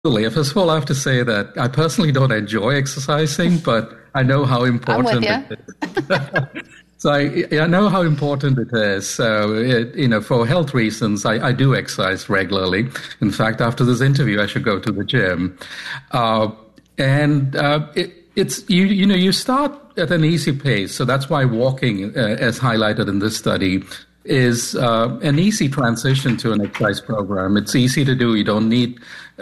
First of all, I have to say that I personally don't enjoy exercising, but I know how important it is. So I know how important it is. So, for health reasons, I do exercise regularly. In fact, after this interview, I should go to the gym. You start at an easy pace. So that's why walking, as highlighted in this study, is an easy transition to an exercise program. It's easy to do. You don't need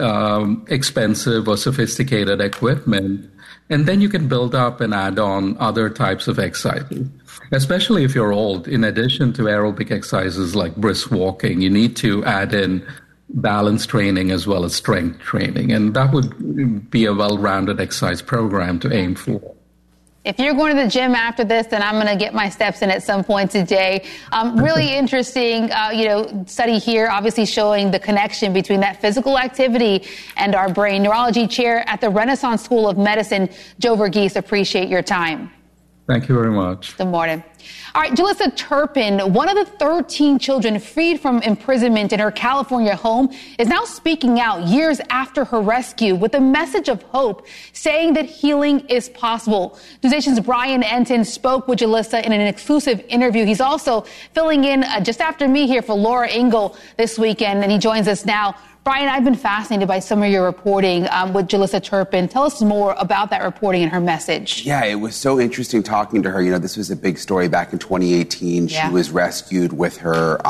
expensive or sophisticated equipment. And then you can build up and add on other types of exercises, especially if you're old. In addition to aerobic exercises like brisk walking, you need to add in balance training as well as strength training. And that would be a well-rounded exercise program to aim for. If you're going to the gym after this, then I'm going to get my steps in at some point today. Really interesting, study here, obviously showing the connection between that physical activity and our brain. Neurology chair at the Renaissance School of Medicine, Joe Verghese, appreciate your time. Thank you very much. Good morning. All right, Julissa Turpin, one of the 13 children freed from imprisonment in her California home, is now speaking out years after her rescue with a message of hope, saying that healing is possible. NewsNation's Brian Entin spoke with Julissa in an exclusive interview. He's also filling in just after me here for Laura Ingle this weekend, and he joins us now. Brian, I've been fascinated by some of your reporting with Julissa Turpin. Tell us more about that reporting and her message. Yeah, it was so interesting talking to her. This was a big story back in 2018. She was rescued with her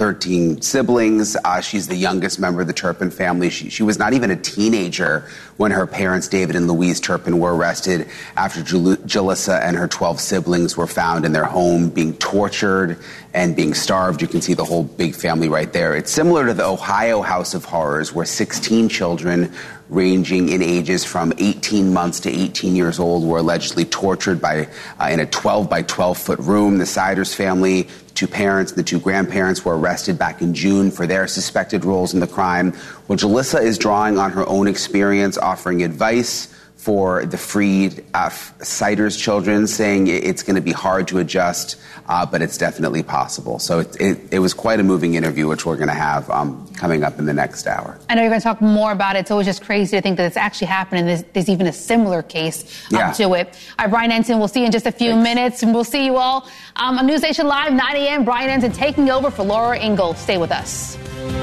13 siblings. She's the youngest member of the Turpin family. She was not even a teenager when her parents, David and Louise Turpin, were arrested after Julissa and her 12 siblings were found in their home being tortured and being starved. You can see the whole big family right there. It's similar to the Ohio House of Horrors, where 16 children ranging in ages from 18 months to 18 years old were allegedly tortured in a 12 by 12 foot room. The Siders family, the two parents, the two grandparents were arrested back in June for their suspected roles in the crime. Well, Julissa is drawing on her own experience, offering advice for the freed Siders children, saying it's going to be hard to adjust, but it's definitely possible. So it was quite a moving interview, which we're going to have coming up in the next hour. I know you're going to talk more about it. It's always just crazy to think that it's actually happening. There's even a similar case to it. All right, Brian Entin, we'll see you in just a few minutes, and we'll see you all on NewsNation Live, 9 a.m. Brian Entin taking over for Laura Ingle. Stay with us.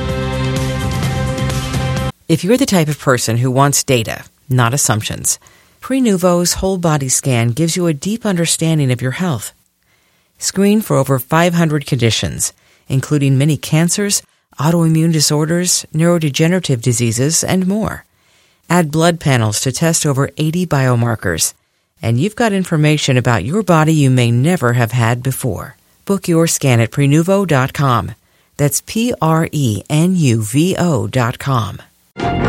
If you're the type of person who wants data, not assumptions, Prenuvo's whole body scan gives you a deep understanding of your health. Screen for over 500 conditions, including many cancers, autoimmune disorders, neurodegenerative diseases, and more. Add blood panels to test over 80 biomarkers, and you've got information about your body you may never have had before. Book your scan at Prenuvo.com. That's Prenuvo.com.